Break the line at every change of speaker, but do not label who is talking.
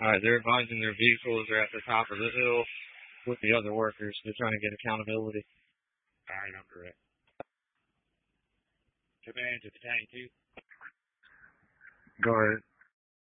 All right, they're advising their vehicles are at the top of the hill with the other workers. They're trying to get accountability.
All right, I'm correct. Command to the tank 2.
Go ahead.